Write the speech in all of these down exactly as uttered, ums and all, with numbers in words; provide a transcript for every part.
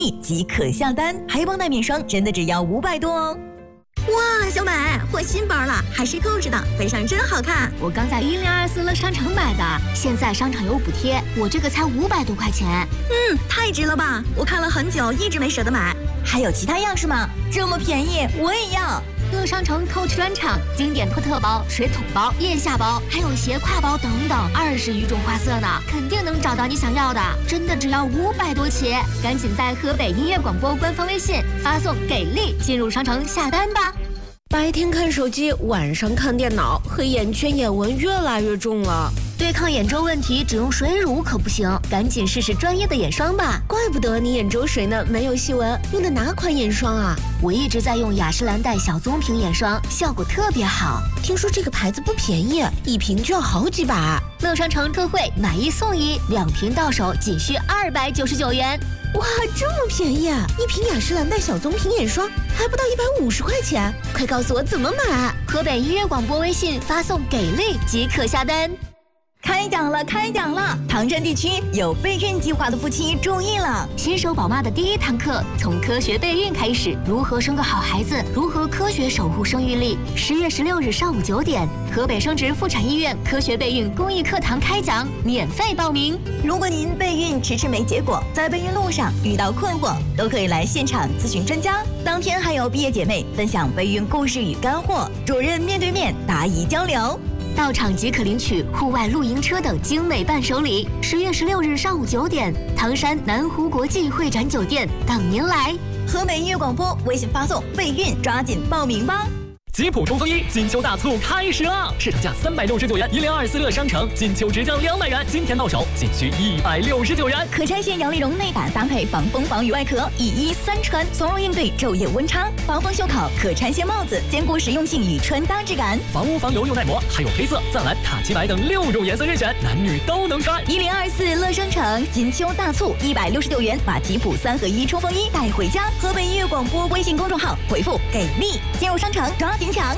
即可下单，还帮带面霜，真的只要五百多哦。 哇，小美换新包了，还是购置的，背上真好看。 我刚在一零二四乐商城买的，现在商场有补贴，我这个才五百多块钱。 嗯，太值了吧！我看了很久，一直没舍得买。 还有其他样式吗？这么便宜，我也要。 乐商城 Coach 专场，经典托特包、水桶包、腋下包，还有斜挎包等等，二十余种花色呢，肯定能找到你想要的。真的只要五百多起，赶紧在河北音乐广播官方微信发送“给力”进入商城下单吧。 白天看手机，晚上看电脑，黑眼圈、眼纹越来越重了。 对抗眼周问题，只用水乳可不行，赶紧试试专业的眼霜吧。 怪不得你眼周水呢没有细纹，用的哪款眼霜啊？ 我一直在用雅诗兰黛小棕瓶眼霜，效果特别好。 听说这个牌子不便宜，一瓶就要好几百。 乐商城特惠，买一送一，两瓶到手仅需二百九十九元。 哇，这么便宜！一瓶雅诗兰黛小棕瓶眼霜还不到一百五十块钱，快告诉我怎么买！ 河北音乐广播微信发送“给力”即可下单。 开奖了，开奖了！唐山地区有备孕计划的夫妻注意了， 新手宝妈的第一堂课，从科学备孕开始，如何生个好孩子，如何科学守护生育力。十月十六日上午九点，河北生殖妇产医院科学备孕公益课堂开讲，免费报名。 如果您备孕迟迟没结果，在备孕路上遇到困惑，都可以来现场咨询专家。当天还有毕业姐妹分享备孕故事与干货，主任面对面答疑交流。 到场即可领取户外露营车等精美伴手礼。十月十六日上午九点，唐山南湖国际会展酒店等您来。 河北音乐广播微信发送备孕，抓紧报名吧。 吉普冲锋衣金秋大促开始了，市场价三百六十九元，一零二四乐商城金秋直降两百元，今天到手仅需一百六十九元。 可拆卸摇粒绒内胆搭配防风防雨外壳，一衣三穿，从容应对昼夜温差。防风袖口，可拆卸帽子，兼顾实用性与穿搭质感。 防污防油又耐磨，还有黑色、藏蓝、卡其白等六种颜色任选，男女都能穿。 一零二四乐商城金秋大促，一百六十九元把吉普三合一冲锋衣带回家。河北音乐广播微信公众号回复“给力”进入商城抓紧抢。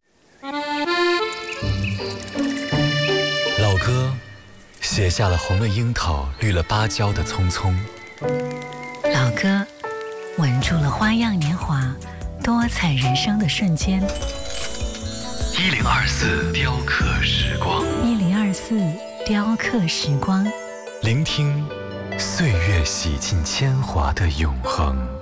老歌写下了红了樱桃绿了芭蕉的匆匆， 老歌吻住了花样年华多彩人生的瞬间。 一零二四雕刻时光， 一零二四雕刻时光， 聆听岁月洗尽铅华的永恒。